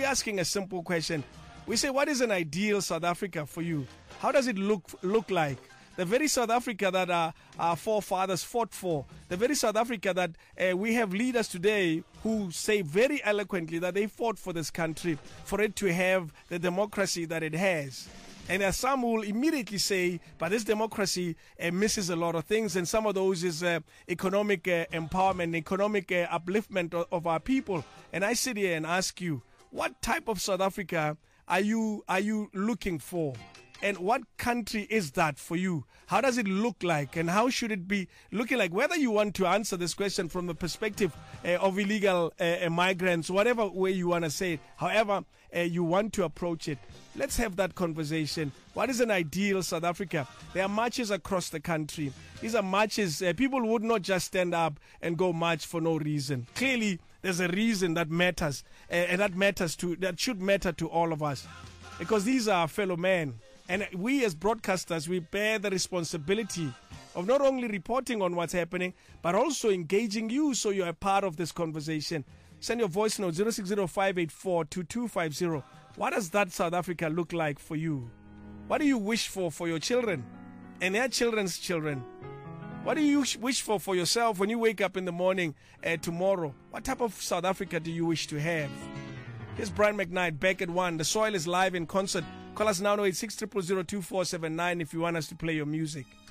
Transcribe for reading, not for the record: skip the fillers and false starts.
asking a simple question. We say, what is an ideal South Africa for you? How does it look like? The very South Africa that our forefathers fought for. The very South Africa that we have leaders today who say very eloquently that they fought for this country, for it to have the democracy that it has. And as some will immediately say, but this democracy misses a lot of things, and some of those is economic empowerment, economic upliftment of our people. And I sit here and ask you, what type of South Africa are you looking for? And what country is that for you? How does it look like? And how should it be looking like? Whether you want to answer this question from the perspective of illegal migrants, whatever way you want to say it, however you want to approach it, let's have that conversation. What is an ideal South Africa? There are marches across the country. These are marches. People would not just stand up and go march for no reason. Clearly, there's a reason that matters, and that should matter to all of us, because these are our fellow men. And we as broadcasters, we bear the responsibility of not only reporting on what's happening, but also engaging you so you're a part of this conversation. Send your voice note 0605842250. What does that South Africa look like for you? What do you wish for your children and their children's children? What do you wish for yourself when you wake up in the morning tomorrow? What type of South Africa do you wish to have? Here's Brian McKnight back at 1. The Soil is live in concert. Call us now 086 000 2479 if you want us to play your music.